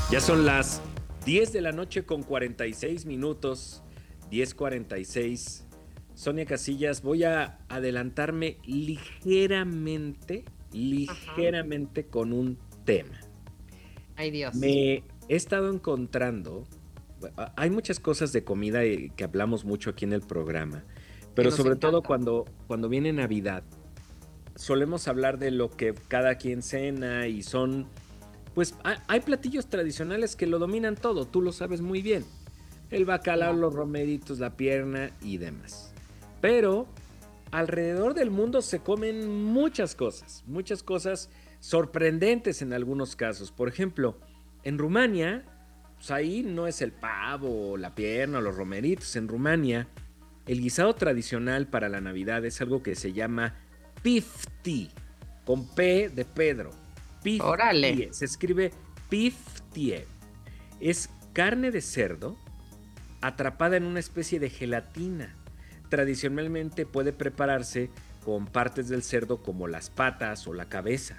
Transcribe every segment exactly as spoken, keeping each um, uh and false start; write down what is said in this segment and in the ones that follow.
Ya son las diez de la noche con cuarenta y seis minutos, diez cuarenta y seis. Sonia Casillas, voy a adelantarme ligeramente, Ajá. ligeramente con un tema. Ay, Dios. Me he estado encontrando, hay muchas cosas de comida eh, que hablamos mucho aquí en el programa, Que pero nos sobre todo encanta. cuando, cuando viene Navidad, solemos hablar de lo que cada quien cena y son, pues hay, hay platillos tradicionales que lo dominan todo, tú lo sabes muy bien. El bacalao, Claro. los romeritos, la pierna y demás. Pero alrededor del mundo se comen muchas cosas, muchas cosas sorprendentes en algunos casos. Por ejemplo, en Rumania, pues ahí no es el pavo, la pierna, los romeritos. En Rumania, el guisado tradicional para la Navidad es algo que se llama pifti, con P de Pedro. Órale. Piftie, se escribe piftie. Es carne de cerdo atrapada en una especie de gelatina. Tradicionalmente puede prepararse con partes del cerdo como las patas o la cabeza.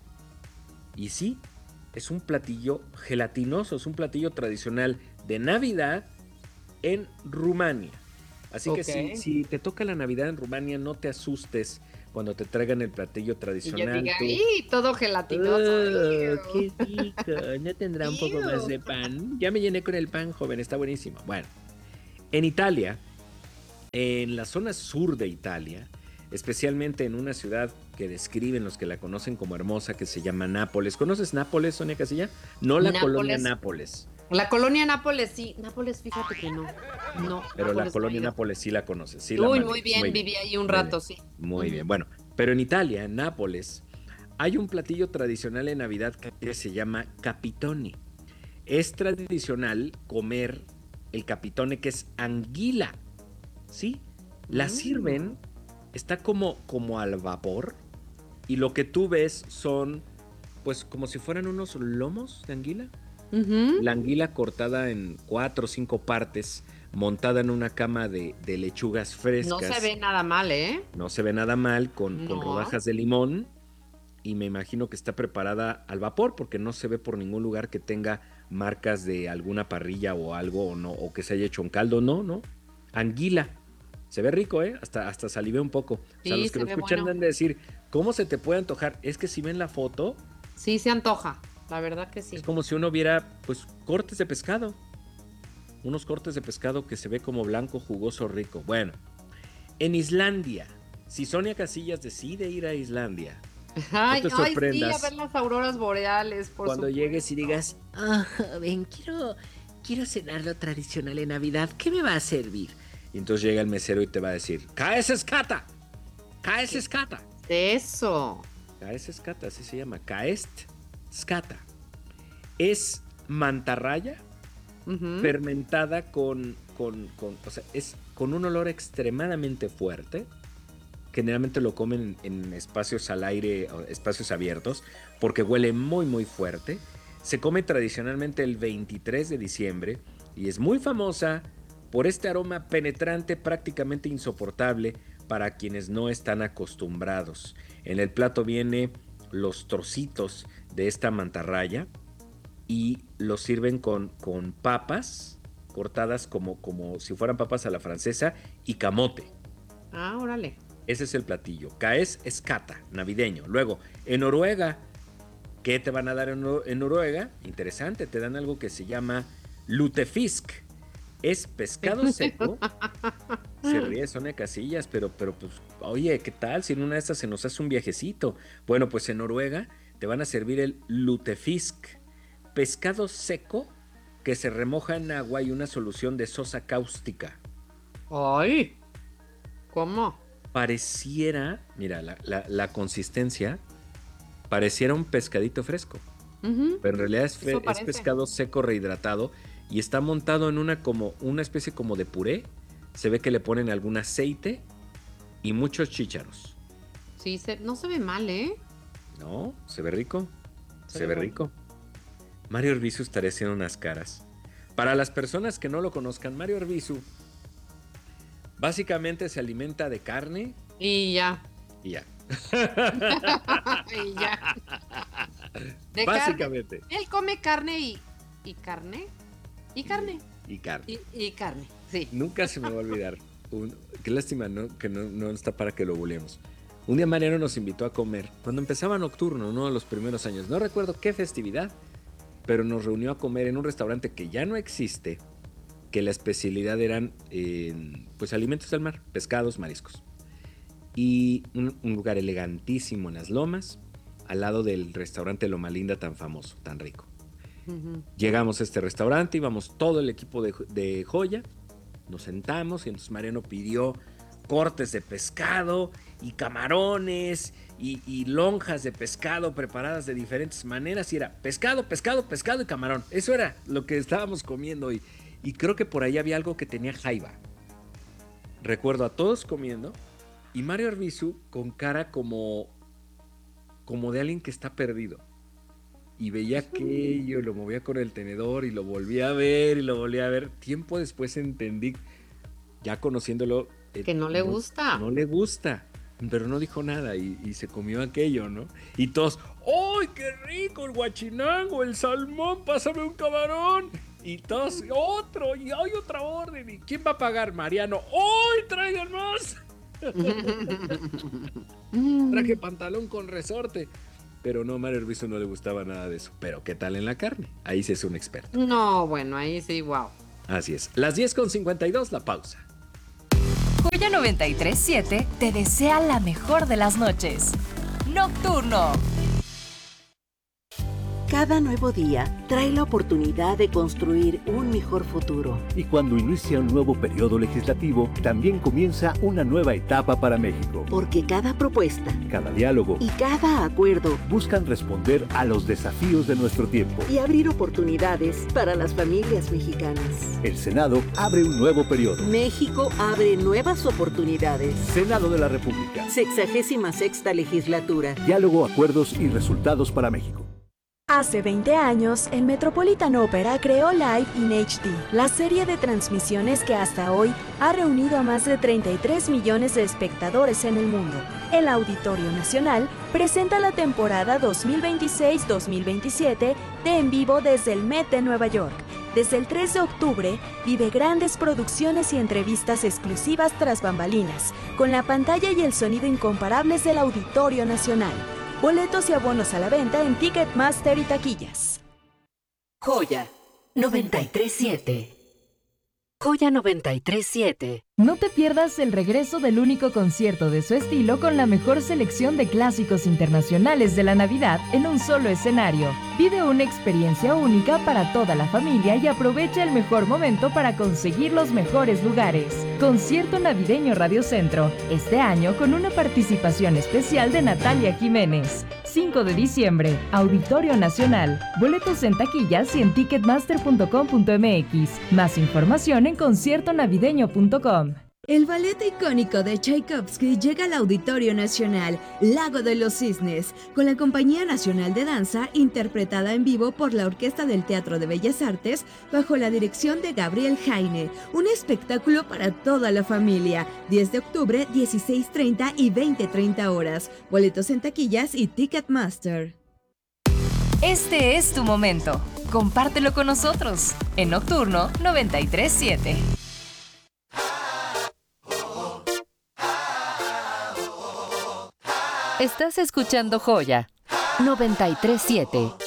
Y sí, es un platillo gelatinoso, es un platillo tradicional de Navidad en Rumania. Así que Ok. si, si te toca la Navidad en Rumania, no te asustes cuando te traigan el platillo Y yo tradicional. diga, Tú, ¡y todo gelatinoso! oh, ¡Ew! qué rico, ¿no tendrá un poco más ¡Ew! de pan? Ya me llené con el pan, joven, está buenísimo. Bueno, en Italia, en la zona sur de Italia, especialmente en una ciudad que describen los que la conocen como hermosa, que se llama Nápoles. ¿Conoces Nápoles, Sonia Casilla? No la colonia Nápoles. Nápoles, La colonia Nápoles, sí. Nápoles, fíjate que no. No, pero la Nápoles no he colonia ido. Nápoles sí la conoces, sí la Uy, muy manejas. Muy bien, bien, viví ahí un muy bien, rato, sí. muy bien. Ujú. Bueno, pero en Italia, en Nápoles, hay un platillo tradicional en Navidad que se llama capitone. Es tradicional comer el capitone, que es anguila, ¿sí? La Mm. sirven, está como, como al vapor, y lo que tú ves son, pues, como si fueran unos lomos de anguila. Ujú. La anguila cortada en cuatro o cinco partes, montada en una cama de, de lechugas No se frescas. ve nada mal, ¿eh? No se ve nada mal, con, con No. rodajas de limón, y me imagino que está preparada al vapor porque no se ve por ningún lugar que tenga marcas de alguna parrilla o algo, o no, o que se haya hecho un caldo, no, no. Anguila. Se ve rico, ¿eh? Hasta, hasta salivé un poco. O sea, Sí, los que se lo ve escuchan bueno. han de decir, ¿cómo se te puede antojar? Es que si ven la foto, Sí, se antoja. La verdad que es sí. como si uno viera, pues, cortes de pescado. Unos cortes de pescado que se ve como blanco, jugoso, rico. Bueno, en Islandia, si Sonia Casillas decide ir a Islandia, no Ay, te ay, sí, a ver sorprendas las auroras boreales, por cuando llegues y supuesto. digas, ah, ven, quiero, quiero cenar lo tradicional en Navidad, ¿qué me va a servir? Y entonces llega el mesero y te va a decir, ¡Caes escata! ¡Caes ¿Qué escata! es eso? Caes escata, así se llama, Caest scata. Es mantarraya Ujú. fermentada con, con, con, o sea, es con un olor extremadamente fuerte. Generalmente lo comen en espacios al aire, espacios abiertos, porque huele muy, muy fuerte. Se come tradicionalmente el veintitrés de diciembre y es muy famosa por este aroma penetrante prácticamente insoportable para quienes no están acostumbrados. En el plato viene los trocitos de esta mantarraya y los sirven con, con papas cortadas como, como si fueran papas a la francesa y camote. Ah, órale. Ese es el platillo. Caes escata, navideño. Luego, en Noruega, ¿qué te van a dar en, en Noruega? Interesante, te dan algo que se llama lutefisk. Es pescado seco. Se ríe Sonia Casillas, pero, pero pues, oye, ¿qué tal si en una de estas se nos hace un viajecito? Bueno, pues en Noruega te van a servir el lutefisk, pescado seco que se remoja en agua y una solución de sosa cáustica. Ay, ¿cómo? Pareciera, mira, la, la, la consistencia pareciera un pescadito fresco, Ujú. pero en realidad es, Eso fe- es parece. pescado seco rehidratado y está montado en una como una especie como de puré. Se ve que le ponen algún aceite y muchos chícharos. Sí, se, no se ve mal, ¿eh? ¿No? Se ve rico, Se se ve ve bueno. rico. Mario Arbizu estaría haciendo unas caras. Para las personas que no lo conozcan, Mario Arbizu básicamente se alimenta de carne Y ya. y ya. Y ya. De carne. Básicamente. Él come carne y. y carne. Y carne. Y carne. Y, y carne, sí. Nunca se me va a olvidar. Un, qué lástima, ¿no? Que no, no está para que lo bulemos. Un día Mariano nos invitó a comer cuando empezaba Nocturno, uno de los primeros años. No recuerdo qué festividad, pero nos reunió a comer en un restaurante que ya no existe, que la especialidad eran eh, pues alimentos del mar, pescados, mariscos. Y un, un lugar elegantísimo en las Lomas, al lado del restaurante Loma Linda tan famoso, tan rico. Uh-huh. Llegamos a este restaurante, íbamos todo el equipo de, de Joya, nos sentamos y entonces Mariano pidió cortes de pescado y camarones y, y lonjas de pescado preparadas de diferentes maneras y era pescado, pescado, pescado y camarón. Eso era lo que estábamos comiendo y, y creo que por ahí había algo que tenía jaiba. Recuerdo a todos comiendo y Mario Arbizu con cara como, como de alguien que está perdido. Y veía aquello, lo movía con el tenedor y lo volvía a ver y lo volvía a ver. Tiempo después entendí, ya conociéndolo, eh, que no le no, gusta. No le gusta, pero no dijo nada y, y se comió aquello, ¿no? Y todos, ¡ay, qué rico el guachinango, el salmón, pásame un camarón! Y todos, otro, y hay otra orden. ¿Y quién va a pagar? Mariano, ¡ay, traigan más! Traje pantalón con resorte. Pero no, a Mario Arbizu no le gustaba nada de eso. Pero ¿qué tal en la carne? Ahí sí es un experto. No, bueno, ahí sí, wow. Así es. Las diez con cincuenta y dos, la pausa. Joya noventa y tres punto siete te desea la mejor de las noches. Nocturno. Cada nuevo día trae la oportunidad de construir un mejor futuro. Y cuando inicia un nuevo periodo legislativo, también comienza una nueva etapa para México. Porque cada propuesta, cada diálogo y cada acuerdo buscan responder a los desafíos de nuestro tiempo y abrir oportunidades para las familias mexicanas. El Senado abre un nuevo periodo. México abre nuevas oportunidades. Senado de la República. Sexagésima sexta legislatura. Diálogo, acuerdos y resultados para México. Hace veinte años, el Metropolitan Opera creó Live in H D, la serie de transmisiones que hasta hoy ha reunido a más de treinta y tres millones de espectadores en el mundo. El Auditorio Nacional presenta la temporada dos mil veintiséis dos mil veintisiete de En Vivo desde el Met de Nueva York. Desde el tres de octubre, vive grandes producciones y entrevistas exclusivas tras bambalinas, con la pantalla y el sonido incomparables del Auditorio Nacional. Boletos y abonos a la venta en Ticketmaster y taquillas. Joya noventa y tres punto siete. Joya noventa y tres punto siete. No te pierdas el regreso del único concierto de su estilo con la mejor selección de clásicos internacionales de la Navidad en un solo escenario. Vive una experiencia única para toda la familia y aprovecha el mejor momento para conseguir los mejores lugares. Concierto Navideño Radio Centro, este año con una participación especial de Natalia Jiménez. cinco de diciembre, Auditorio Nacional. Boletos en taquillas y en ticketmaster punto com punto m x. Más información en concierto navideño punto com. El ballet icónico de Tchaikovsky llega al Auditorio Nacional, Lago de los Cisnes, con la Compañía Nacional de Danza, interpretada en vivo por la Orquesta del Teatro de Bellas Artes, bajo la dirección de Gabriel Jaine. Un espectáculo para toda la familia. diez de octubre, dieciséis treinta y veinte treinta horas. Boletos en taquillas y Ticketmaster. Este es tu momento. Compártelo con nosotros en Nocturno noventa y tres punto siete. Estás escuchando Joya noventa y tres punto siete.